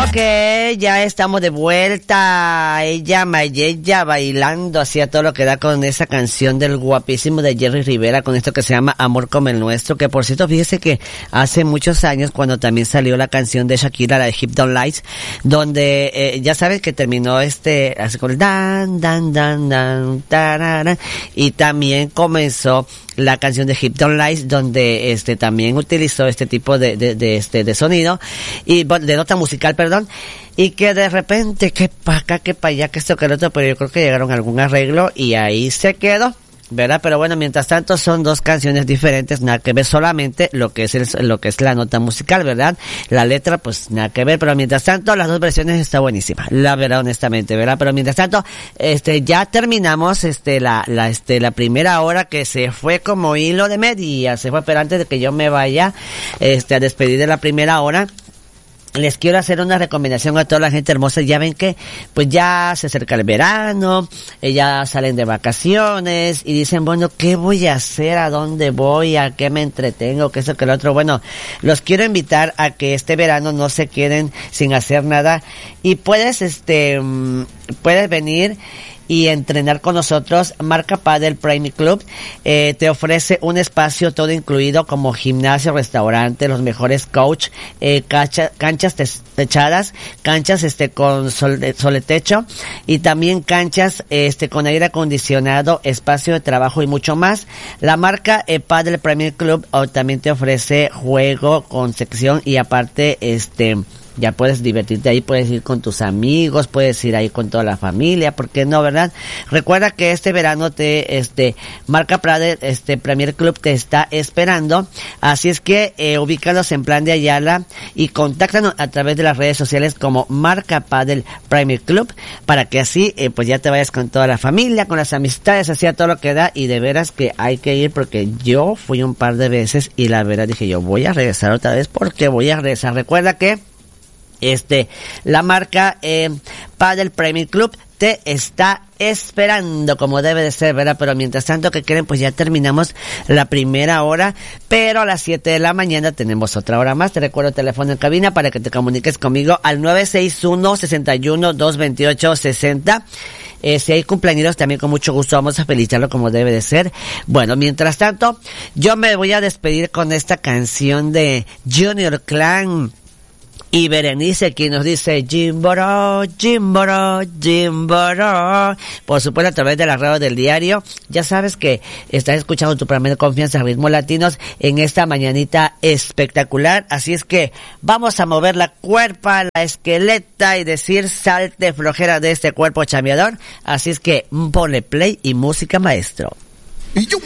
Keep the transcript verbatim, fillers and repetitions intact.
Ok, ya estamos de vuelta. Ella, Mayella, bailando hacia todo lo que da con esa canción del guapísimo de Jerry Rivera, con esto que se llama Amor como el Nuestro, que por cierto, fíjese que hace muchos años, cuando también salió la canción de Shakira, la de Hip Don't Lies, donde eh, ya sabes que terminó este, así con el dan, dan, dan, dan, tarara, y también comenzó la canción de Hip Don't Lies, donde este también utilizó este tipo de, de, de este de sonido y de nota musical, perdón, y que de repente que pa' acá, que pa' allá, que esto, que el otro, pero yo creo que llegaron a algún arreglo y ahí se quedó, ¿verdad? Pero bueno, mientras tanto son dos canciones diferentes, nada que ver, solamente lo que es el, lo que es la nota musical, ¿verdad? La letra, pues nada que ver, pero mientras tanto las dos versiones está buenísima, la verdad, honestamente, ¿verdad? Pero mientras tanto, este, ya terminamos, este, la, la, este, la primera hora, que se fue como hilo de media, se fue, pero antes de que yo me vaya, este, a despedir de la primera hora, les quiero hacer una recomendación a toda la gente hermosa. Ya ven que pues ya se acerca el verano, eh, ya salen de vacaciones y dicen, bueno, ¿qué voy a hacer? ¿A dónde voy? ¿A qué me entretengo? ¿Qué eso, que lo otro? Bueno, los quiero invitar a que este verano no se queden sin hacer nada y puedes, este, puedes venir y entrenar con nosotros. Marca Padel Prime Club eh, te ofrece un espacio todo incluido, como gimnasio, restaurante, los mejores coach, eh, cancha, canchas techadas, canchas este con sol, soletecho y también canchas este con aire acondicionado, espacio de trabajo y mucho más. La marca eh, Padel Prime Club oh, también te ofrece juego con sección y aparte este ya puedes divertirte ahí, puedes ir con tus amigos, puedes ir ahí con toda la familia, ¿por qué no, verdad? Recuerda que este verano te, este, Marca Padel, este, Premier Club te está esperando, así es que, eh, ubícalos en Plan de Ayala y contáctanos a través de las redes sociales como Marca Padel Premier Club, para que así, eh, pues ya te vayas con toda la familia, con las amistades, así a todo lo que da, y de veras que hay que ir, porque yo fui un par de veces y la verdad dije yo, voy a regresar otra vez porque voy a regresar. Recuerda que Este, la marca eh, Padel Premier Club te está esperando como debe de ser, ¿verdad? Pero mientras tanto, que quieren, pues ya terminamos la primera hora, pero a las siete de la mañana tenemos otra hora más. Te recuerdo el teléfono en cabina para que te comuniques conmigo al nueve seis uno, seis uno, dos dos ocho, seis cero. Eh, si hay cumpleaños, también con mucho gusto vamos a felicitarlo como debe de ser. Bueno, mientras tanto, yo me voy a despedir con esta canción de Junior Clan y Berenice, quien nos dice Jimboro, Jimboro, Jimboro, por supuesto a través de la radio del diario. Ya sabes que estás escuchando tu programa de confianza, Ritmos Latinos, en esta mañanita espectacular, así es que vamos a mover la cuerpa, la esqueleta y decir salte flojera de este cuerpo chambeador, así es que ponle play y música, maestro. Y yo